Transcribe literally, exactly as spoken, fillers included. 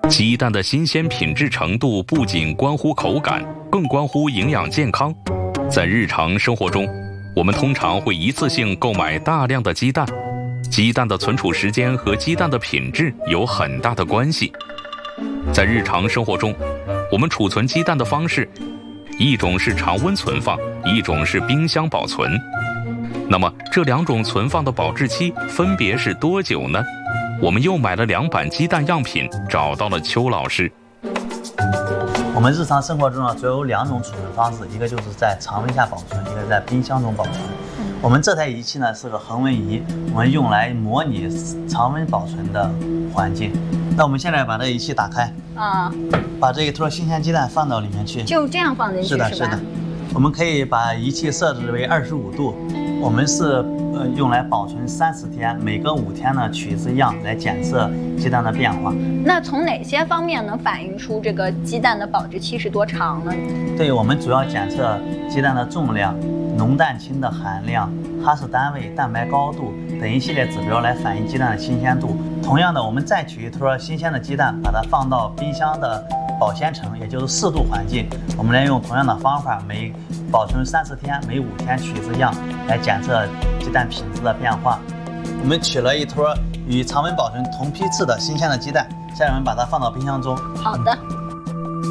鸡蛋的新鲜品质程度不仅关乎口感，更关乎营养健康。在日常生活中，我们通常会一次性购买大量的鸡蛋，鸡蛋的存储时间和鸡蛋的品质有很大的关系。在日常生活中，我们储存鸡蛋的方式，一种是常温存放，一种是冰箱保存。那么这两种存放的保质期分别是多久呢？我们又买了两版鸡蛋样品，找到了邱老师。 我们日常生活中呢，主要有两种储存方式，一个就是在常温下保存，一个在冰箱中保存。我们这台仪器呢是个恒温仪，我们用来模拟常温保存的环境。那我们现在把这仪器打开，啊，把这一坨新鲜鸡蛋放到里面去， 就这样放进去是的，是的。我们可以把仪器设置为二十五度，我们是呃用来保存三十天，每隔五天呢取一次样来检测鸡蛋的变化。 那从哪些方面能反映出这个鸡蛋的保质期是多长呢？ 对，我们主要检测鸡蛋的重量、浓蛋清的含量、哈氏单位、蛋白高度等一系列指标来反映鸡蛋的新鲜度。同样的，我们再取一坨新鲜的鸡蛋，把它放到冰箱的保鲜层，也就是四度环境，我们来用同样的方法，每保存三十天，每五天取一次样来检测鸡蛋品质的变化。我们取了一坨与常温保存同批次的新鲜的鸡蛋，现在我们把它放到冰箱中。 好的。